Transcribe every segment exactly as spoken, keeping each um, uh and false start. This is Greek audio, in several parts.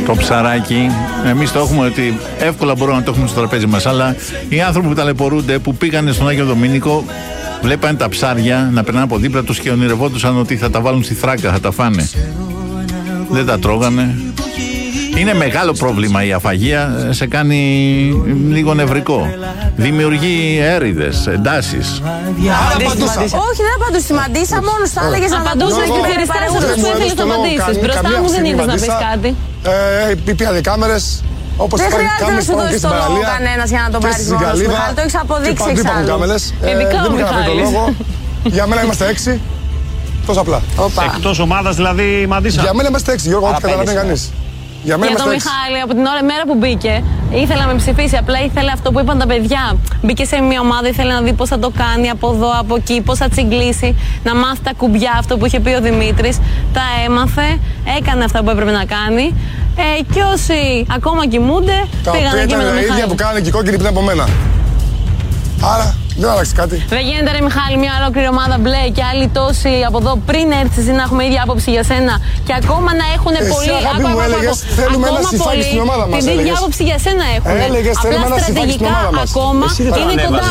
Το ψαράκι, εμείς το έχουμε ότι εύκολα μπορούμε να το έχουμε στο τραπέζι μας. Αλλά οι άνθρωποι που ταλαιπωρούνται, που πήγανε στον Άγιο Δομήνικο, βλέπανε τα ψάρια να περνάνε από δίπλα τους και ονειρευόντουσαν ότι θα τα βάλουν στη θράκα, θα τα φάνε. Δεν τα τρώγανε. Είναι μεγάλο πρόβλημα η αφαγία, σε κάνει λίγο νευρικό. Δημιουργεί έρηδες, εντάσεις. Όχι, δεν απαντούσα. Τη μαντίσα μόνο θα έλεγε να απαντούσα και χειριστές αυτούς που ήθελες να απαντήσεις. Μπροστά μου δεν ήρθες να πεις κάτι. Πήγανε κάμερες. Όπως δεν χρειάζεται να σου δώσει το λόγο κανένας για να τον πάρεις μόνος σου. Μιχάλη, το έχεις αποδείξει εξάλλου. Ειδικά ο Μιχάλης. Για μένα είμαστε έξι. Τόσο απλά. Εκτός ομάδας δηλαδή μαντίσα. Για μένα είμαστε έξι, Γιώργο, ό,τι καταλαβαίνει κανείς. Για, για τον Μιχάλη, από την ώρα, μέρα που μπήκε, ήθελα να με ψηφίσει. Απλά ήθελε αυτό που είπαν τα παιδιά. Μπήκε σε μια ομάδα, ήθελε να δει πώς θα το κάνει από εδώ, από εκεί, πώς θα τσιγκλίσει, να μάθει τα κουμπιά, αυτό που είχε πει ο Δημήτρης. Τα έμαθε, έκανε αυτά που έπρεπε να κάνει. Ε, και όσοι ακόμα κοιμούνται, τα πήγαν εκεί με τον Μιχάλη. Τα ίδια που κάνανε και οι κόκκινοι πριν από μένα. Άρα, δεν άλλαξε κάτι. Δεν γίνεται ρε Μιχάλη, μια ολόκληρη ομάδα μπλε και άλλοι τόσοι από εδώ πριν έρθεις εσύ να έχουμε ίδια άποψη για σένα και ακόμα να έχουν πολύ. Αγάπη μου, έλεγες, θέλουμε ένα συμφάκι στην ομάδα μας. Την ίδια άποψη για σένα έχουν. Έλεγες, θέλουμε ένα συμφάκι στην ομάδα μας. Ακόμα είναι κοντά.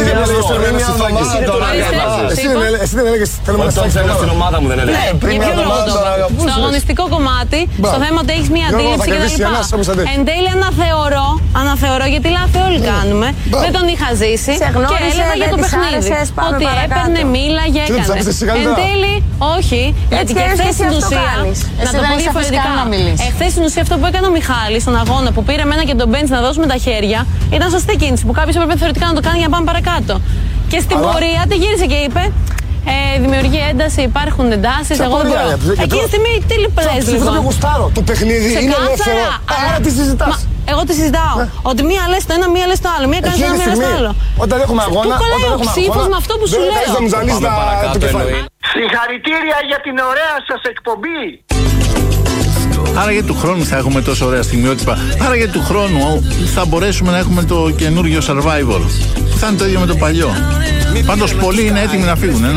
Εσύ δεν έλεγες θέλουμε να συμφάκι στην ομάδα μου, δεν έλεγες. Στο αγωνιστικό κομμάτι, στο θέμα ότι έχεις μία αντίληψη και τα λοιπά. Εν τέλει αναθεωρώ, αναθεωρώ γιατί λάθη όλοι κάνουμε. Δεν τον είχα ζήσει και έλεγα για το παιχνίδι. Ότι έπαιρνε, μίλαγε, έκανε. Εν τέλει, όχι, γιατί και χθες στην ουσία, να το πω διαφορετικά, εχθές στην ουσία αυτό που έκανε ο Μιχάλης στον αγώνα που πήρε εμένα και τον Μπέντς να δώσουμε τα χέρια, ήταν σωστή κίνηση που κάποιος έπρεπε θεωρητικά να το κάνει για να πάμε παρακάτω. Και στην πορεία τη γύρισε και είπε ε, δημιουργεί ένταση, υπάρχουν εντάσεις. Εγώ δεν μπορώ. Εκείνη τη στιγμή τι λες λοιπόν. Το γουστάρω. Το παιχνίδι είναι ελεύθερο. Άρα τι συζητάς. Εγώ τι συζητάω. Ότι μία λες το ένα, μία λες το άλλο. Μία κάνεις το ένα, μία λες το άλλο. Όταν έχουμε αγώνα. Του κολλάει ο ψήφος με αυτό που σου λέω. Συγχαρητήρια για την ωραία σας εκπομπή. Άρα για του χρόνου θα έχουμε τόσο ωραία στιγμιότυπα. Άρα για του χρόνου θα μπορέσουμε να έχουμε το καινούργιο Survivor. Θα είναι το ίδιο με το παλιό. Πάντως πολλοί είναι έτοιμοι να φύγουν.